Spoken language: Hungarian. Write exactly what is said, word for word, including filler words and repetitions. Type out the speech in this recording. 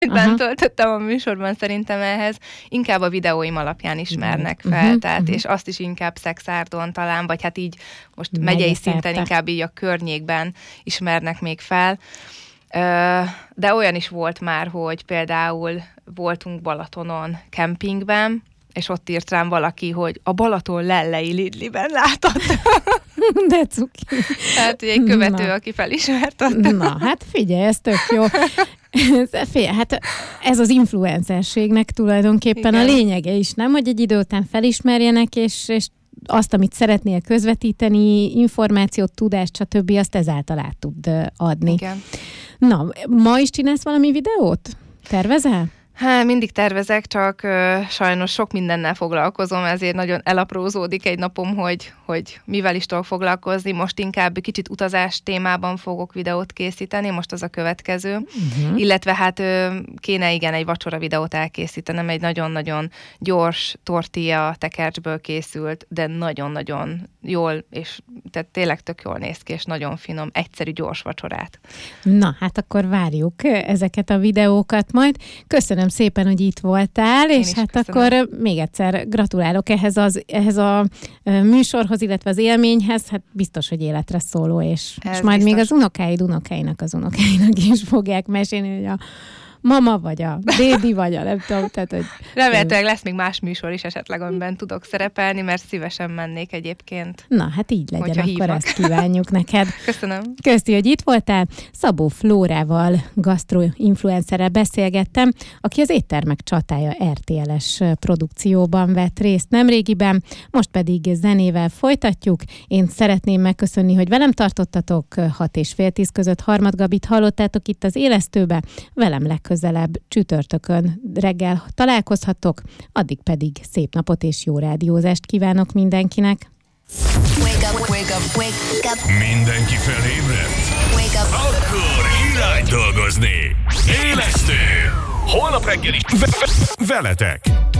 bent töltöttem a műsorban, szerintem ehhez inkább a videóim alapján ismernek fel, uh-huh, tehát, uh-huh. és azt is inkább Szexárdon talán, vagy hát így most megyei Megye szinten szerte. Inkább így a környékben ismernek még fel. De olyan is volt már, hogy például voltunk Balatonon kempingben, és ott írt rám valaki, hogy a Balaton lellei Lidliben látott. De cuki. Tehát egy követő, Na. aki felismert ott. Na, hát figyelj, ez tök jó. Figyelj, hát ez az influencerségnek tulajdonképpen Igen. a lényege is, nem? Hogy egy idő után felismerjenek, és, és azt, amit szeretnél közvetíteni, információt, tudást, stb., azt ezáltal át tud adni. Igen. Na, ma is csinálsz valami videót? Tervezel? Hát mindig tervezek, csak uh, sajnos sok mindennel foglalkozom, ezért nagyon elaprózódik egy napom, hogy, hogy mivel is tudok foglalkozni. Most inkább kicsit utazás témában fogok videót készíteni, most az a következő. Uh-huh. Illetve hát uh, kéne igen egy vacsora videót elkészítenem, egy nagyon-nagyon gyors tortilla tekercsből készült, de nagyon-nagyon jól, és tehát tényleg tök jól néz ki, és nagyon finom, egyszerű, gyors vacsorát. Na, hát akkor várjuk ezeket a videókat majd. Köszönöm szépen, hogy itt voltál, Én és hát köszönöm. Akkor még egyszer gratulálok ehhez, az, ehhez a műsorhoz, illetve az élményhez, hát biztos, hogy életre szóló, és, és majd biztos. Még az unokáid unokáinak az unokáinak is fogják mesélni, hogy a mama, vagy a bébi, vagy a nem tudom, tehát, hogy... Remélhetőleg lesz még más műsor is esetleg, amiben tudok szerepelni, mert szívesen mennék egyébként. Na, hát így legyen, akkor hívnak. Ezt kívánjuk neked. Köszönöm. Köszi, hogy itt voltál. Szabó Flórával, gasztroinfluencerrel beszélgettem, aki az Éttermek csatája er té el-es produkcióban vett részt nemrégiben, most pedig zenével folytatjuk. Én szeretném megköszönni, hogy velem tartottatok, hat és fél tíz között Harmad Gabit hallottátok itt az Élesztőbe, velem legközelebb csütörtökön reggel találkozhatok, addig pedig szép napot és jó rádiózást kívánok mindenkinek. Wake up, wake up, wake up. Mindenki felébredt? Wake up. Akkor irány dolgozni. Élesztő. Holnap reggel is veletek.